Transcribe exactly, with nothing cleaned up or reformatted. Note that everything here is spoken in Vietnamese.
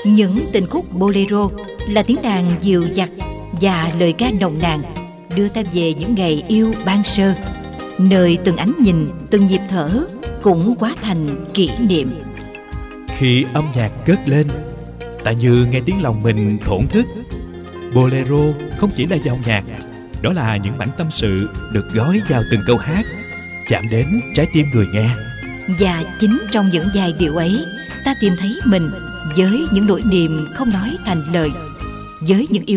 Những tình khúc bolero là tiếng đàn dịu dặt và lời ca nồng nàn đưa ta về những ngày yêu ban sơ, nơi từng ánh nhìn, từng nhịp thở cũng hóa thành kỷ niệm. Khi âm nhạc cất lên, ta như nghe tiếng lòng mình thổn thức. Bolero không chỉ là dòng nhạc, đó là những mảnh tâm sự được gói vào từng câu hát, chạm đến trái tim người nghe. Và chính trong những giai điệu ấy, ta tìm thấy mình với những nỗi niềm không nói thành lời, với những yêu